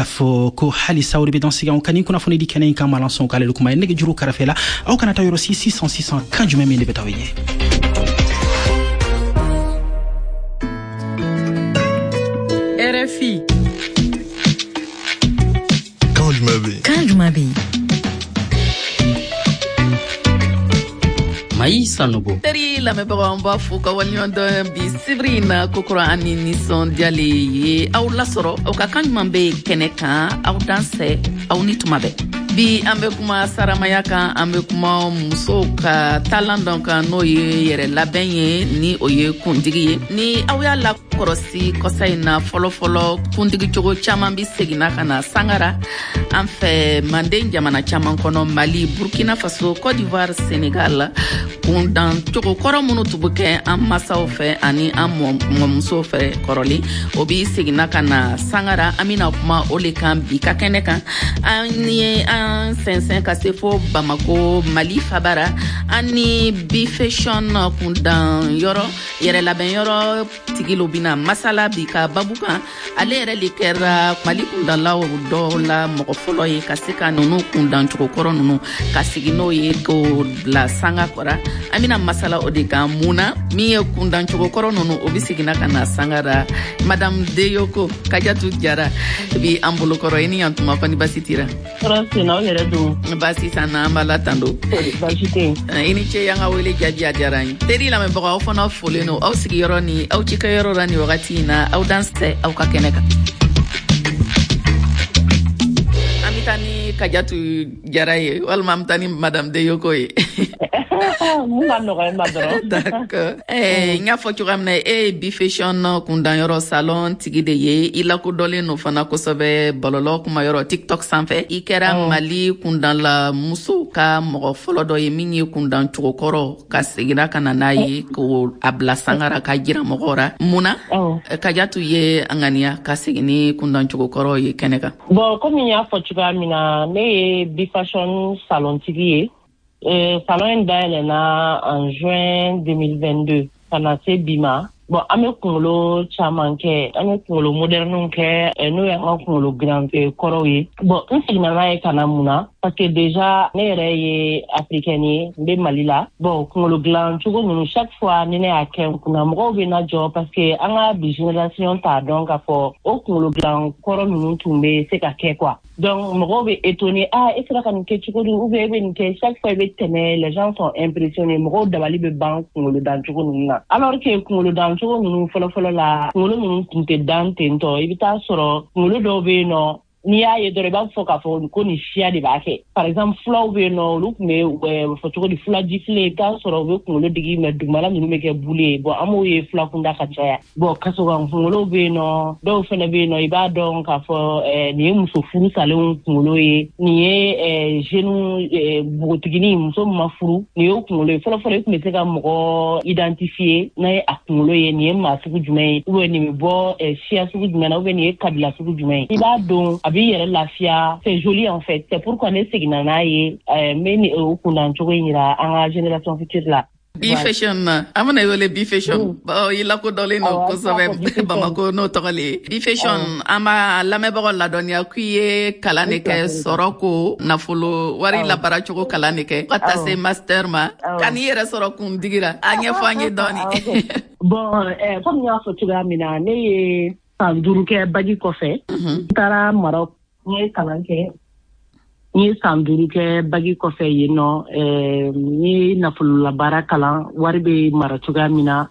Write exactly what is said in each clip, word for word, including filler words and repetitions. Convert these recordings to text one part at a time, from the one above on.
kafo ko halisa uribe dans siga onkani kuna foni di kenen kan malanson kale lukuma nege juru karafela au kana tayoro six six zéro six kan jume mele betawenye R F I Quand je m'habille Quand je m'habille Maïssa Nogo. Teri la me bawa mba fuka waliondo bi Sibrina kokoro ani nison diale ye au lasoro au kakanj mambe keneka au danse au nitumabe. Bi ambe kuma saramaya kan ambe kuma muso ka talent ka no ye yere labenye ni oye kundigi ye ni awya la korosi kosaina folo folo kundigi chogo chama bi segina kana sangara amfe mande jamana chama kono Mali Burkina Faso Côte d'Ivoire Sénégal kundan chogo koro munu tubuke am masaw fe ani am muso fe koroli obi segina kana sangara amina kuma ole kan bi ka keneka ani sensen kasefo Bamako Mali Fabara ani bi fashion kundan yoro yere laben yoro tigilo bina masala bika babuka ale yere likera Mali kundan la do la moko folo ye kasika nunu kundan chokoro nunu kasigino ye ko la sanga kora amina masala odika muna mi ye kundan chokoro nunu obisigina kana sangara madame Deyoko Kajatu Jara bi ambulo koro ini antuma fani basitira Rasina yere do basi sana mbala tando basite ini che yanga wele jaji ajarani teri la me baga ofona foleno au sigi yoroni au chika yorani wakati na au dance au kakeneka amitani Kajatu Jaraye walma mtani madame Deyoko ye Munga no ga madro d'accord eh nya fo churamne e bi fashion kundan yoro salon tigide ye ila ko dole no fana ko sobe bololo kuma yoro TikTok sanfe ikera Mali kundan la muso ka mo folo do ye minyi kundan chukokoro ka sigira kana nayi ko abla sangara ka gira mogora muna Kajatu ye angania ka sigini kundan chukokoro ye keneka bon comme nya fo churamina ne bi fashion salon tigiye Euh, salon d'elle na en juin deux mille vingt-deux kana se bima bon ame kungolo chamanke ame kungolo moderne ke no ya kungolo grand koroyi bon un signa na kana muna parce que déjà ne reye africaine be malila bon kungolo grand chugo nous chaque fois ne ne aken kuna mo be na jo parce que anga bi génération ta donc afo o kungolo grand koro nous tumbe c'est ka ke quoi donc mo be étonné ah est-ce que kan ke chugo ou be be ke chaque fois be tene les gens sont impressionnés mo dabali be bank kungolo dan chugo nuna alors que kungolo dan chugo nunu folo folo la kungolo nunu tinte dante nto ibita soro kungolo do be no ni ya ye dore ba foka fo ko ni shia de ba ke par exemple flow be no look me fo chugo di fula difle ka soro be kungolo digi me dumala nunu me ke bule bo amo ye fula kunda ka chaya bo kaso ga kungolo be no do fene be no iba don ka fo ni muso furu salon kungolo ye ni e jenu bogotigini muso mafuru ni yo kungolo folo folo ko me se ka mo identifier na e akungolo ye ni ma sugu jumai ou ni me bo shia sugu jumai na ou ni kabila sugu jumai iba don yere lafia c'est joli en fait c'est pourquoi ne signa na ye mais ni o kuna nchogo yira anga génération future là bi fashion amana yole bi fashion ba ila ko dole no ko sabe Bamako no tokale bi fashion ama la me bago la donia kuye kalane ke soroko na folo wari la baracho kalane ke kata se master ma kan yere soroko ndigira anya fanye doni bon eh comme nya fo tuga mina ne ye sanduruke bagi kofe tara Maroc ni kalanke ni sanduruke bagi kofe yino eh ni nafulu la barakala warbe maratuga mina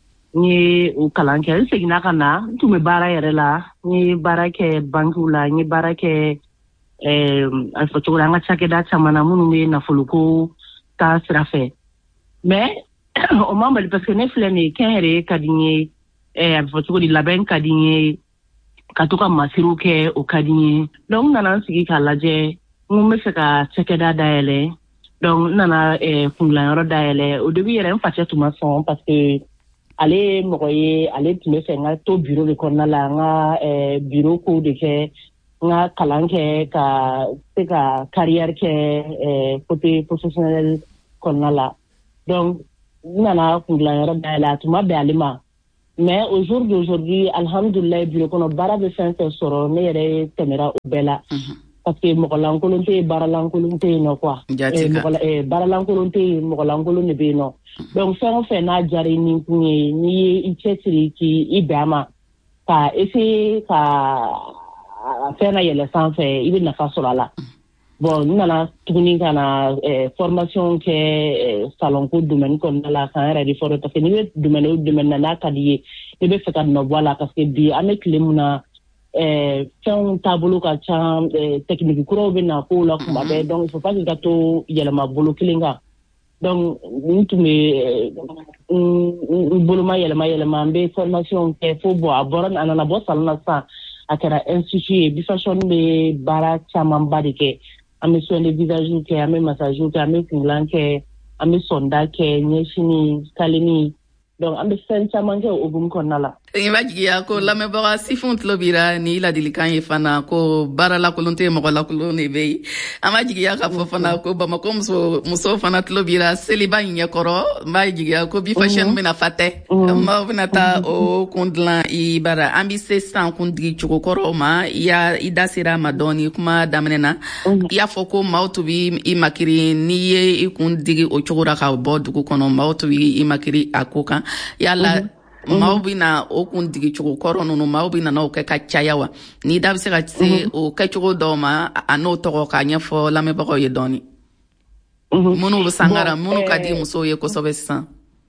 ni u kalanke segina kana tume bara yere la ni barake bankula ni barake eh alfotuga nga chake da chamana munu me nafulu ko ta srafe mais au moment parce que ne flene kenre kadinye eh alfotuga di laben kadinye katuka masiru ke o kadinye donc nana sigi kalaje mu me fe ka chekeda daele donc nana eh kungla yoro daele au début yere mfache tuma son parce que aller moye aller tume fe nga to bureau de konna la nga eh bureau ko de ke nga kalanke ka te ka carrière ke eh côté professionnel konna la donc nana kungla yoro daele tuma be alima mais au jour d'aujourd'hui alhamdulillah bureau kono bara be fɛn fɛn sɔrɔ ne yɛrɛ tɛmɛra o bɛɛ la parce que mɔgɔ lankolon tɛ yen baara lankolon tɛ yen nɔ quoi mɔgɔ baara lankolon tɛ yen mɔgɔ lankolon de bɛ yen nɔ donc fɛn o fɛn n'a diyara i ni kun ye n'i ye i cɛsiri k'i bɛn a ma ka essayer ka fɛn na yɛlɛ sanfɛ i bɛ nafa sɔrɔ a la bon n nana tuguni ka na formation kɛ salon ko domaine kɔnɔna la k'an yɛrɛ de fɔlɔ parce que n'i bɛ domaine o domaine na n'a ka di ye i bɛ fɛ ka nɔ bɔ a la parce que bi an bɛ tile mun na fɛnw taabolo ka ca technique kuraw bɛ na k'o la kuma bɛɛ donc il faut pas que ka to yɛlɛma bolo kelen kan donc n tun bɛ n boloma yɛlɛma yɛlɛma n bɛ formation kɛ fo bɔn a bɔra a nana bɔ salon na sisan a kɛra institut ye bifashion bɛ baara camanba de kɛ an bɛ soin de visage kɛ an bɛ massage kɛ an bɛ kungilan kɛ an bɛ sonda kɛ ɲɛsini kaleni donc an bɛ fɛn caman kɛ o hukumu kɔnɔna la. i b'a jigiya ko lamɛnbaga sifinw tulo b'ira ni ladilikan ye fana ko baara lakolon tɛ mɔgɔ lakolon de bɛ yen an b'a jigiya k'a fɔ fana ko bamakɔ muso musow fana tulo b'ira seliba in ɲɛkɔrɔ n b'a jigiya ko bi fashion bɛna fa tɛ maaw bɛna taa o kun dilan i bara an bɛ se sisan kuntigi cogo kɔrɔw ma i y'a i da sera a ma dɔɔni kuma daminɛ na i y'a fɔ ko maaw tun bɛ i makiri n'i ye i kun digi o cogo la ka bɔ dugu kɔnɔ maaw tun bɛ i makiri a ko kan yala maaw bɛ na o kun digi cogo kɔrɔ ninnu maaw bɛ na n'o kɛ ka caya wa ni da bɛ se ka se o kɛcogo dɔw ma a n'o tɔgɔ k'a ɲɛfɔ lamɛnbagaw ye dɔɔni minnu bɛ sangara minnu ka di musow ye kosɛbɛ sisan.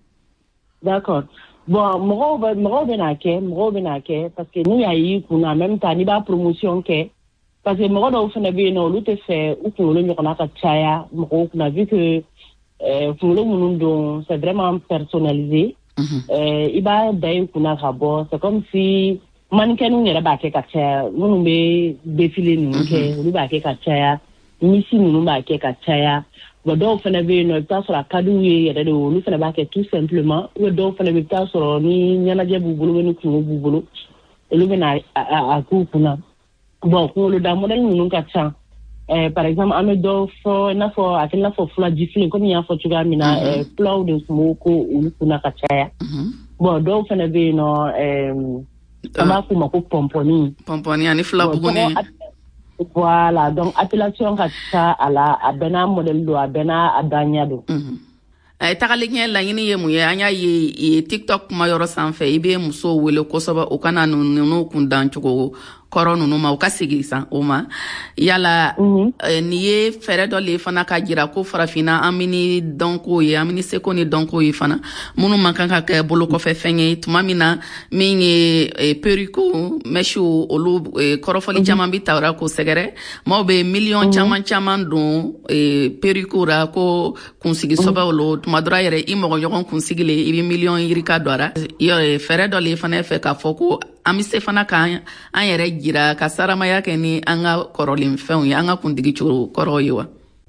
d'accord bon mɔgɔw bɛ mɔgɔw bɛ n'a kɛ mɔgɔw bɛ n'a kɛ parce que n'u y'a y'i kun na en même temps n'i b'a promotion kɛ parce que mɔgɔ dɔw fana bɛ yen nɔ olu tɛ fɛ u kunkolo ɲɔgɔnna ka caya mɔgɔw kunna vu que kunkolo minnu don c'est vraiment personnalisé. i b'a da i kunna ka bɔ c'est comme si mannequin yɛrɛ b'a kɛ ka caya minnu bɛ défilé ninnu kɛ olu b'a kɛ ka caya misi ninnu b'a kɛ ka caya bon dɔw fana bɛ yen nɔ i bɛ taa sɔrɔ a ka d'u ye yɛrɛ de olu fana b'a kɛ tout simplement ou bien dɔw fana bɛ taa sɔrɔ ni ɲɛnajɛ b'u bolo ni kungo b'u bolo olu bɛ na a k'u kunna bon kunkoloda modèle ninnu ka ca. Euh, par exemple, an bɛ dɔ fɔ i n'a fɔ a kɛ i n'a fɔ fulaji fili komi n y'a fɔ cogoya min na fulaw de tun b'o ko olu kunna ka caya bon dɔw fana bɛ yen nɔ an b'a f'u ma ko pɔnpɔni pɔnpɔni ani filabuguni voilà donc appellation ka ca a la a bɛɛ n'a modèle don a bɛɛ n'a daɲɛ don. A tagalen ɲɛ laɲini ye mun ye an y'a ye TikTok kuma yɔrɔ sanfɛ i bɛ musow wele kosɛbɛ u kana ninnu kundan cogo kɔrɔ ninnu ma u ka segin san o ma yala nin ye fɛɛrɛ dɔ le fana ka jira ko farafinna an bɛ ni dɔnko ye an bɛ ni seko ni dɔnko ye fana minnu man kan ka kɛ bolo kɔfɛ fɛn ye tuma min na min ye periko mɛsiw olu kɔrɔfɔli caman bɛ tawura ko sɛgɛrɛ maaw bɛ miliyɔn caman caman don periko ra ko kunsigi sɔbɛw lo tuma dɔra yɛrɛ i mɔgɔ ɲɔgɔn kunsigi le i bɛ miliyɔn yirika dɔ ra fɛɛrɛ dɔ le fana fɛ k'a fɔ ko an bɛ se fana k'an an yɛrɛ jira ka saramaya kɛ ni an ka kɔrɔlen fɛnw ye an ka kuntigi cogo kɔrɔw ye wa.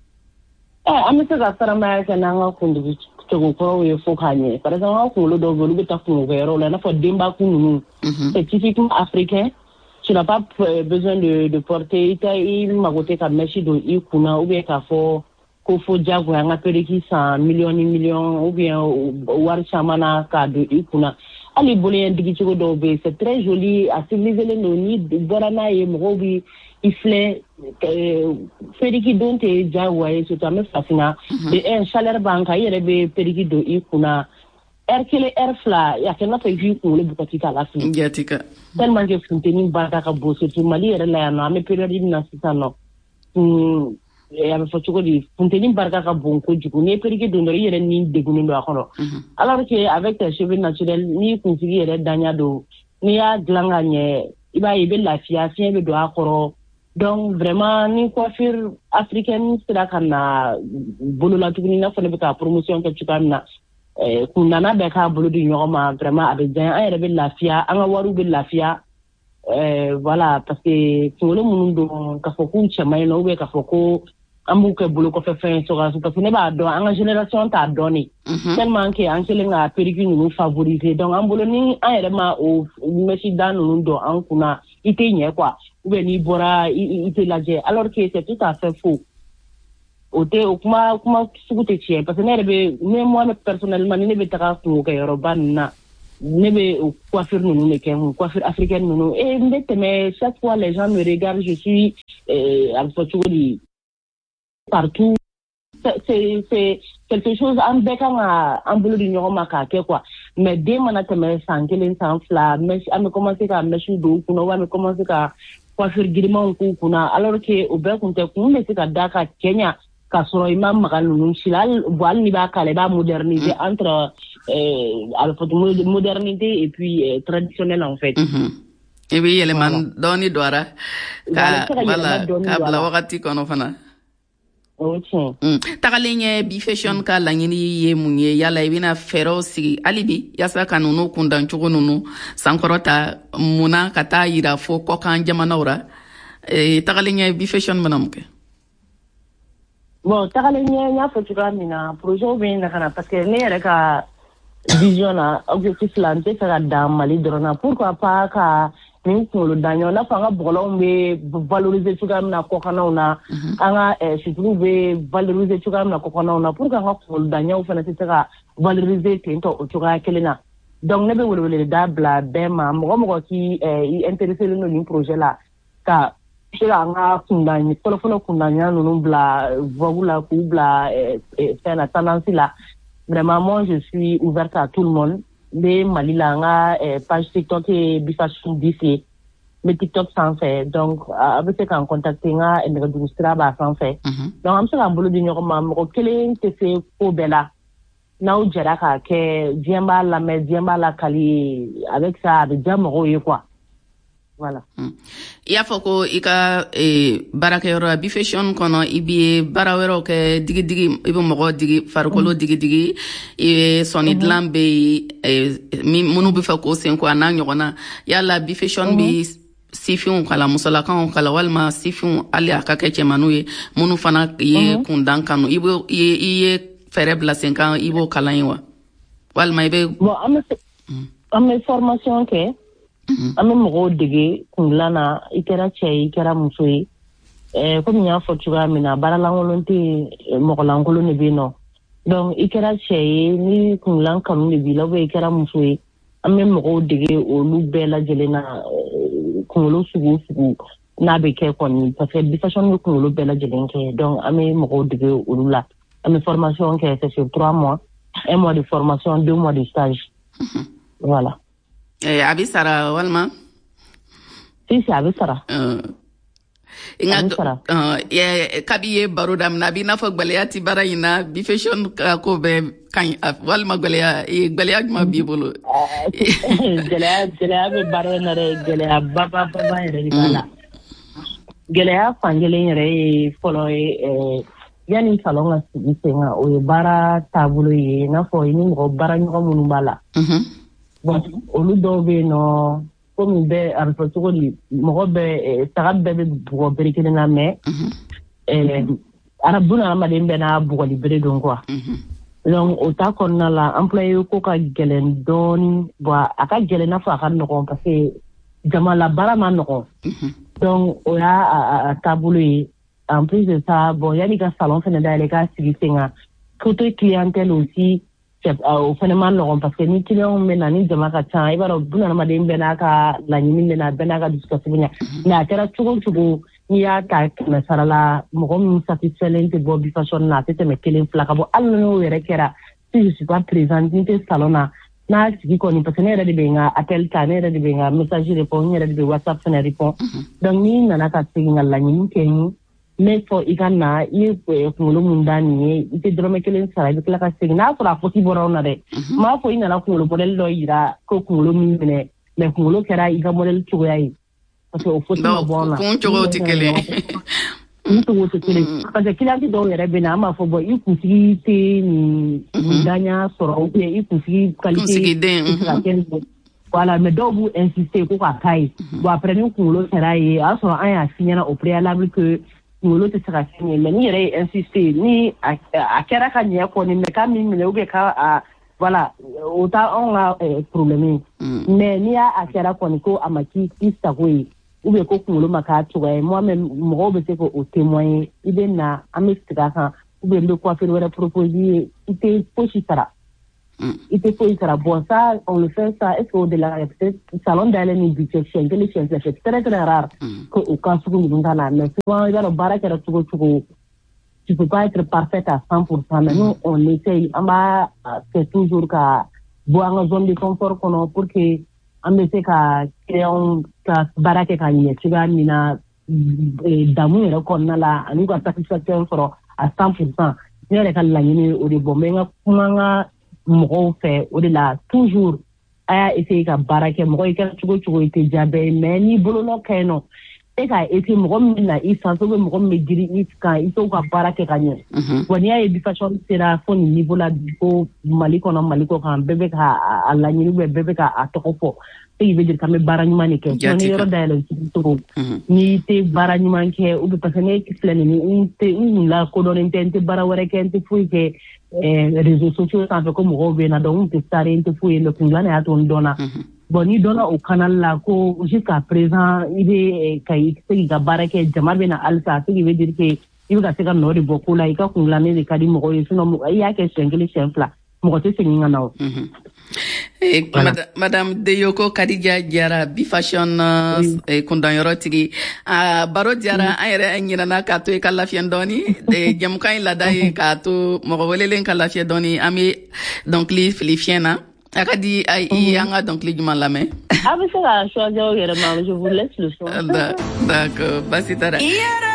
ɛ an bɛ se ka saramaya kɛ n'an ka kuntigi cogo kɔrɔw ye fo k'a ɲɛ par exemple an ka kunkolo dɔw bɛ olu bɛ taa kungo kɛ yɔrɔ la i n'a fɔ denbakun ninnu c'est typiquement africain tu n'as pas besoin de de porter i tɛ i mago tɛ ka mèche don i kunna ou bien k'a fɔ ko fo jagoya an ka periki san miliyɔn ni miliyɔn ou bien wari caman na k'a don i kunna. hali bolo yen digi cogo dɔw bɛ c'est très joli a civilisé don ni bɔra n'a ye mɔgɔw bi i filɛ periki don tɛ diyagoya ye surtout an bɛ farafinna de un chaleur b'an kan i yɛrɛ bɛ periki don i kunna heure kelen heure fila a kɛ i n'a fɔ i k'i kunkolo bukati k'a lafili tellement que funteni barika ka bon surtout Mali yɛrɛ la yan nɔ an bɛ période min na sisan nɔ a bɛ fɔ cogo di funteni barika ka bon kojugu n'i ye periki don dɔrɔn i yɛrɛ ni degunnen don a kɔnɔ alors que avec tes cheveux naturels n'i kunsigi yɛrɛ daɲa don n'i y'a dilan ka ɲɛ i b'a ye i bɛ lafiya fiɲɛ bɛ don a kɔrɔ donc vraiment ni coiffure africaine sera ka na bolola tuguni i n'a fɔ ne bɛ ka promotion kɛ cogoya min na kun nana bɛɛ k'a bolo di ɲɔgɔn ma vraiment a bɛ diya an yɛrɛ bɛ lafiya an ka wariw bɛ lafiya voilà parce que kunkolo minnu don k'a fɔ k'u cɛman ye nɔ ou bien k'a fɔ ko an b'u kɛ bolo kɔfɛ fɛn sɔrɔ parce que ne b'a dɔn an ka génération t'a dɔn de tellement que an kɛlen ka periki ninnu favoriser donc an bolo ni an yɛrɛ ma o mèche da ninnu dɔn an kunna i tɛ ɲɛ quoi ou bien n'i bɔra i tɛ lajɛ alors que c'est tout à fait faux o tɛ o kuma kuma sugu tɛ tiɲɛ parce que ne yɛrɛ bɛ ne moi personnellement ni ne bɛ taga kungo kɛ yɔrɔba ninnu na ne be coiffure nous ne ken coiffure africaine nous et mais chaque fois les gens me regardent je suis euh, partout c'est c'est quelque chose en bekanga en bolo d'union makake quoi mais dès mana teme sankelen sans fla mais a me commencer ka mesu do kuno wa me commencer ka coiffure girima ku kuna alors que au bec on te ku me ka daka Kenya ka soro imam magal nun silal boal ni ba kale ba moderniser entre euh alors modernité et puis euh, traditionnel en fait. Mm-hmm. Et oui elle man doni doara ka voilà ka bla wakati kono fana. Okay. Mm. Tagalenye bi fashion ka langini ye munye yala ibina fero si alibi yasa kanunu kundan chugo nunu sankorota muna kata ira fo kokan jamana ora e tagalenye bi fashion manamke. Bon, tagalenye nya fo chuga mina projet bien na kana parce que ne yere ka vision na objectif lante ka da mali drona pourquoi pas ka ni ko danyo na fanga bolon be valoriser chuga mina ko kana una anga surtout be valoriser chuga mina ko kana una pourquoi nga ko danyo fa na teka valoriser tento o chuga kelena donc ne be wolole da bla be ma mo mo ki i intéressé le no projet là ka sira nga kundanya telephone kundanya no bla vogula ku bla faire la tendance là vraiment moi je suis ouverte à tout le monde les malilanga page TikTok et bifashion d'ici mais TikTok sans fait donc avec ces en contacter nga et me registrer ba sans fait donc am sera bolo di ñoko mam ko kele te fait ko bela naw jara ka ke diamba la mais diamba la kali avec ça de jamoro y quoi. Voilà. Mm. Ya foko ika e baraka yoro bi fashion kono ibi barawero ke digi digi ibo mogo digi farukolo digi digi e soni dlambe e mi munu bi fako senko ananyo kona yala bi fashion bi sifun kala musala kan kala walma sifun ali akake chemanuye munu fana ye kundan kanu ibo ye fere bla senkan ibo kala yiwa walma ibe bon am am formation ke ame mogo dege kunglana ikera che ikera musoi eh comme nya fo tuga mina baralangolonte mogo langolo ne bino donc ikera che ni kunglan kam ne bila be ikera musoi ame mogo dege o lu bela jelena kunglo sugu sugu na be ke koni parce que bifashion ni kunglo bela jelenke donc ame mogo dege o lula ame formation que c'est sur trois mois un mois de formation deux mois de stage. Voilà. Eh abisara walma si si abisara uh inga uh ye kabiye barudam nabi na fo gbaliyati barayina bi fashion ko be kan walma gbalya e gbalya ma bibolo gbalya gbalya be barana re gbalya baba baba re bala gbalya fangele re folo e yani salonga sisenga o bara tabulo ye na fo ni mo bara nyo mo bala mhm bon olu dɔw bɛ yen nɔ komi bɛ a bɛ fɔ cogo di mɔgɔ bɛ saga bɛɛ bɛ bugɔ bere kelen na mɛ arabu adamaden bɛɛ n'a bugɔli bere don quoi donc o ta kɔnɔna la employé ko ka gɛlɛn dɔɔni bon a ka gɛlɛn n'a fɔ a ka nɔgɔn parce que jamana baara ma nɔgɔn donc o y'a a taabolo ye en plus de ça bon yanni ka salon fɛnɛ dayɛlɛ k'a sigi sen kan côté clientèle aussi au phénomène non parce que ni client mais nani jama ka tan ibaro buna ma de bena ka la nyimi na bena ka discussion na tera chugo chugo ni ya ta na sarala mo ko satisfait te bo bi fashion na te me kelen flaka bo allo no were kera si je suis pas présent ni te salona na sigi ko ni parce que ne de benga appel ta ne de benga message répond ni de WhatsApp ne répond donc ni na ka sigi la nyimi kenyi mais for ikana ye kulo mundani ite drome kelen sara bi kala ka signa fura foti borona de ma fo ina na kulo model do ira ko kulo mi mene le kulo kera iga model chugoyi parce que o foti ma bona ko chugo tikele ni to wote kele parce que kila do yere bena ma fo bo iku sigi te ni danya soro o pe iku sigi qualité voilà mais do bu insister ko ka kai bo après ni kulo kera yi a so an ya signana au préalable que ngolo te sera signé mais ni yere insister ni a kera ka nya ko ni me ka mi me o ka voilà autant on a problème mais ni a kera ko ni ko amaki pista ko yi ou be ko ngolo maka to moi même mo be se ko o témoin ibe na amestika kan ou be le coiffeur wala proposer ite pochi sara il te faut, il sera bon. Ça, on le fait, ça, est-ce qu'au-delà, peut-être, salon d'aller nous buter, chien, que les chiens, c'est très, très rare qu'au cas où nous nous allons. Mais souvent, il y a le barrage qui est toujours, tu peux pas être parfaite à cent pour cent. Mais nous, on essaye, on va, c'est toujours qu'à boire une zone de confort qu'on a pour que, on essaie qu'à créer un, qu'à barrage qui est tu vas, mina, d'amour, qu'on a là, nous, qu'à satisfaction à cent pour cent. Nous, on est qu'à l'année, au début, mais on a, mɔgɔw fɛ o de la toujours a y'a essayer ka baara kɛ mɔgɔ i kɛra cogo cogo i tɛ diya bɛɛ ye mais ni bolonɔ ka yen nɔ e k'a essayer mɔgɔ min bɛ na i sanfɛ ou mɔgɔ min bɛ giri i kan i t'o ka baara kɛ ka ɲɛ wa n'i y'a ye bifasɔn sera fo nin niveau la ko Mali kɔnɔ Mali kɔ kan bɛɛ bɛ k'a laɲini ou bien bɛɛ bɛ k'a tɔgɔ fɔ ce qui veut dire k'an bɛ baara ɲuman de kɛ sinon ni yɔrɔ dayɛlɛ cogo n'i tɛ baara ɲuman kɛ ou bien parce que ne filɛ nin ye n tɛ n la kodɔnnen tɛ n tɛ baara wɛrɛ kɛ n tɛ foyi kɛ réseaux sociaux sanfɛ ko mɔgɔw bɛ na donc n tɛ sare n tɛ foyi ye mais kun dilan de y'a to n dɔnna bon n'i dɔnna o canal la ko jusqu'à présent i bɛ ka i se k'i ka baara kɛ jama bɛ na halisa ce qui veut dire que i bɛ ka se ka nɔ de bɔ ko la i ka kun dilannen de ka di mɔgɔw ye sinon i y'a kɛ siɲɛ kelen siɲɛ fila mɔgɔ tɛ segin ka na o. Eh, voilà. Madame Deyoko Kadija Diara Bifashion eh, kundanyɔrɔ tigi a baro diyara an yɛrɛ ɲinana k'a to i ka lafiya dɔɔni jɛmukan in lada ye k'a to mɔgɔ welelen ka lafiya dɔɔni an bɛ dɔnkili fili fiɲɛ na a ka di i an ka dɔnkili jumɛn lamɛn. A bɛ se ka choisir o yɛrɛ ma je vous laisse le choix. D'accord basi t'a la.